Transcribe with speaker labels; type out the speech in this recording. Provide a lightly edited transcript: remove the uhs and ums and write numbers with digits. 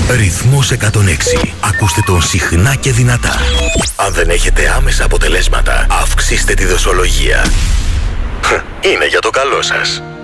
Speaker 1: Ρυθμός 106. Ακούστε τον συχνά και δυνατά. Αν δεν έχετε άμεσα αποτελέσματα, αυξήστε τη δοσολογία. Είναι για το καλό σας.